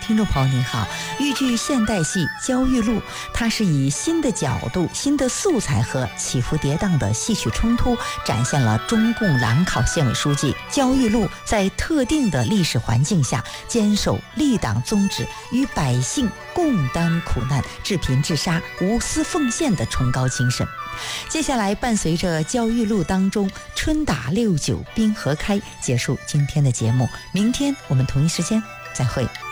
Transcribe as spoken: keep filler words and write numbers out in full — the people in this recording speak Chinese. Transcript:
听众朋友您好，豫剧现代戏《焦裕禄》，它是以新的角度、新的素材和起伏跌宕的戏曲冲突，展现了中共兰考县委书记焦裕禄在特定的历史环境下坚守立党宗旨，与百姓共担苦难、治贫治沙、无私奉献的崇高精神。接下来伴随着焦裕禄当中春打六九冰河开，结束今天的节目。明天我们同一时间再会。